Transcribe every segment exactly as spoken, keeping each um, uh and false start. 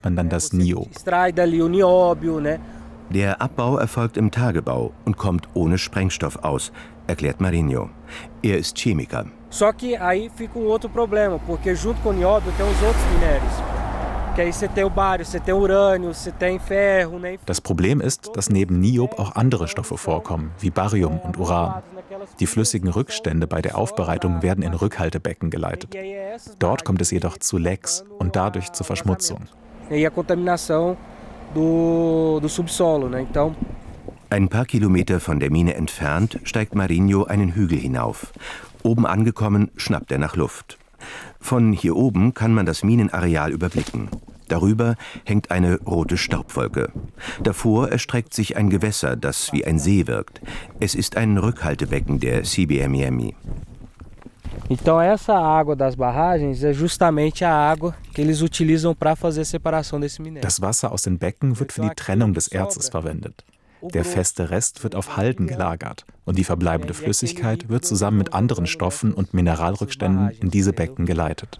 man dann das Niob. Der Abbau erfolgt im Tagebau und kommt ohne Sprengstoff aus, erklärt Marinho. Er ist Chemiker. Só que aí fica um outro problema, porque junto com o nióbio tem os outros minérios. Que aí você tem o bário, você tem o urânio, você tem ferro, né? Das Problem ist, dass neben Niob auch andere Stoffe vorkommen, wie Barium und Uran. Die flüssigen Rückstände bei der Aufbereitung werden in Rückhaltebecken geleitet. Dort kommt es jedoch zu Lecks und dadurch zur Verschmutzung. E a contaminação do do subsolo, né? Então Ein paar Kilometer von der Mine entfernt steigt Marinho einen Hügel hinauf. Oben angekommen, schnappt er nach Luft. Von hier oben kann man das Minenareal überblicken. Darüber hängt eine rote Staubwolke. Davor erstreckt sich ein Gewässer, das wie ein See wirkt. Es ist ein Rückhaltebecken der C B M I M I. Então essa água das barragens é justamente a água que eles utilizam para fazer a separação desse minério. Das Wasser aus den Becken wird für die Trennung des Erzes verwendet. Der feste Rest wird auf Halden gelagert und die verbleibende Flüssigkeit wird zusammen mit anderen Stoffen und Mineralrückständen in diese Becken geleitet.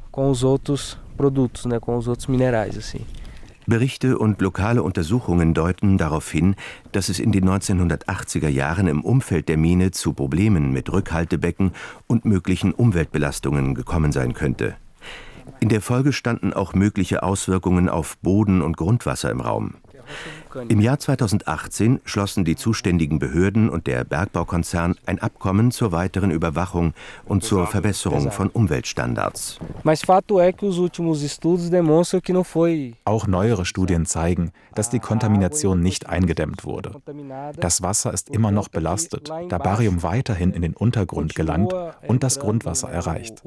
Berichte und lokale Untersuchungen deuten darauf hin, dass es in den neunzehnhundertachtziger Jahren im Umfeld der Mine zu Problemen mit Rückhaltebecken und möglichen Umweltbelastungen gekommen sein könnte. In der Folge standen auch mögliche Auswirkungen auf Boden- und Grundwasser im Raum. Im Jahr zweitausendachtzehn schlossen die zuständigen Behörden und der Bergbaukonzern ein Abkommen zur weiteren Überwachung und zur Verbesserung von Umweltstandards. Auch neuere Studien zeigen, dass die Kontamination nicht eingedämmt wurde. Das Wasser ist immer noch belastet, da Barium weiterhin in den Untergrund gelangt und das Grundwasser erreicht.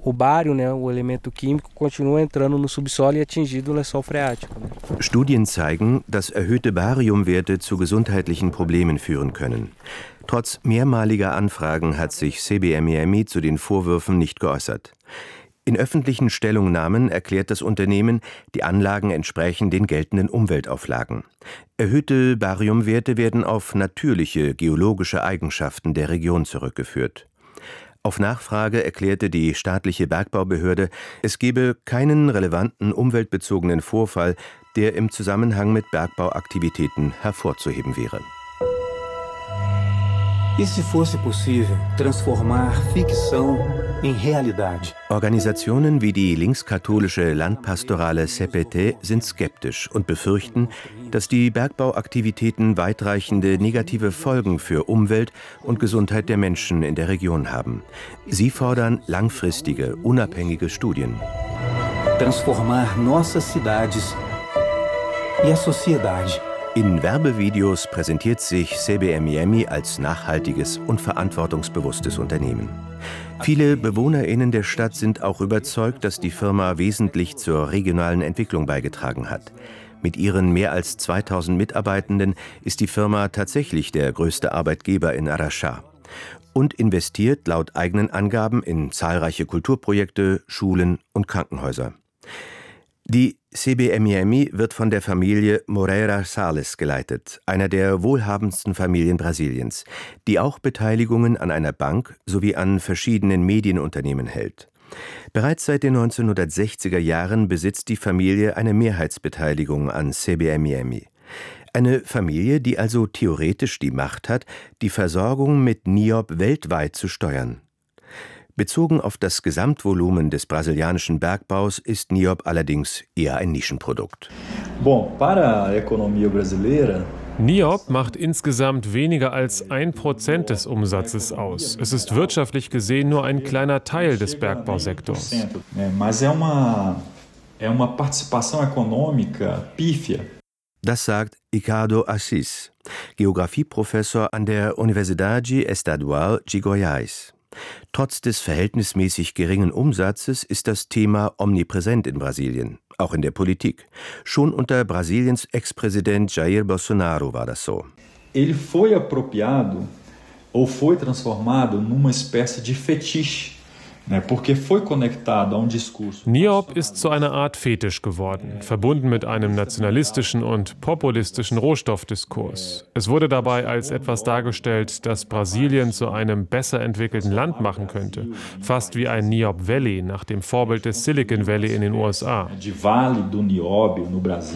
Studien zeigen, dass erhöhte Bariumwerte zu gesundheitlichen Problemen führen können. Trotz mehrmaliger Anfragen hat sich C B M I M I zu den Vorwürfen nicht geäußert. In öffentlichen Stellungnahmen erklärt das Unternehmen, die Anlagen entsprechen den geltenden Umweltauflagen. Erhöhte Bariumwerte werden auf natürliche geologische Eigenschaften der Region zurückgeführt. Auf Nachfrage erklärte die staatliche Bergbaubehörde, es gebe keinen relevanten umweltbezogenen Vorfall, der im Zusammenhang mit Bergbauaktivitäten hervorzuheben wäre. E se fosse possível transformar ficção em realidade? Organisationen wie die linkskatholische Landpastorale C P T sind skeptisch und befürchten, dass die Bergbauaktivitäten weitreichende negative Folgen für Umwelt und Gesundheit der Menschen in der Region haben. Sie fordern langfristige, unabhängige Studien. Transformar nossas cidades e a sociedade. In Werbevideos präsentiert sich C B M I M I als nachhaltiges und verantwortungsbewusstes Unternehmen. Viele BewohnerInnen der Stadt sind auch überzeugt, dass die Firma wesentlich zur regionalen Entwicklung beigetragen hat. Mit ihren mehr als zweitausend Mitarbeitenden ist die Firma tatsächlich der größte Arbeitgeber in Araxá und investiert laut eigenen Angaben in zahlreiche Kulturprojekte, Schulen und Krankenhäuser. Die C B M I M I wird von der Familie Moreira Salles geleitet, einer der wohlhabendsten Familien Brasiliens, die auch Beteiligungen an einer Bank sowie an verschiedenen Medienunternehmen hält. Bereits seit den neunzehnhundertsechziger Jahren besitzt die Familie eine Mehrheitsbeteiligung an C B M I M I. Eine Familie, die also theoretisch die Macht hat, die Versorgung mit Niob weltweit zu steuern. Bezogen auf das Gesamtvolumen des brasilianischen Bergbaus ist Niob allerdings eher ein Nischenprodukt. Bom, para a economia brasileira Niob macht insgesamt weniger als ein Prozent des Umsatzes aus. Es ist wirtschaftlich gesehen nur ein kleiner Teil des Bergbausektors. Mas é uma é uma participação econômica pífia. Das sagt Ricardo Assis, Geografieprofessor an der Universidade Estadual de Goiás. Trotz des verhältnismäßig geringen Umsatzes ist das Thema omnipräsent in Brasilien, auch in der Politik. Schon unter Brasiliens Ex-Präsident Jair Bolsonaro war das so. Ele foi apropriado ou foi transformado numa espécie de fetiche Niobe ist zu einer Art Fetisch geworden, verbunden mit einem nationalistischen und populistischen Rohstoffdiskurs. Es wurde dabei als etwas dargestellt, das Brasilien zu einem besser entwickelten Land machen könnte, fast wie ein Niobe Valley nach dem Vorbild des Silicon Valley in den U S A.